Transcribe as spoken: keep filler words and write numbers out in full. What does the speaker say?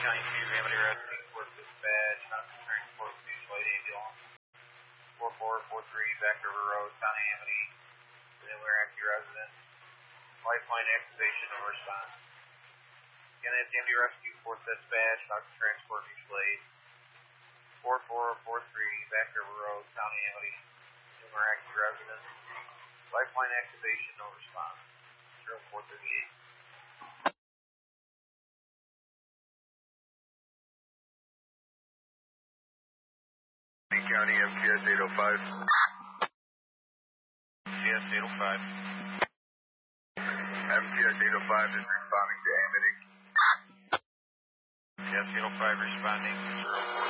County two, Amity Rescue, Fort Dispatch, not transport, please light ambulance. four four four three, Back River Road, Town of Amity, the Iraqi resident. Lifeline activation, no response. Again, it's Amity Rescue, Fort Dispatch, not transport, please light. four four four three, Back River Road, Town of Amity, the Iraqi resident. Lifeline activation, no response. zero four three eight. County M T S eight oh five. M T S eight oh five. M T S eight oh five is responding to Amity. M T S eight oh five responding to zero four.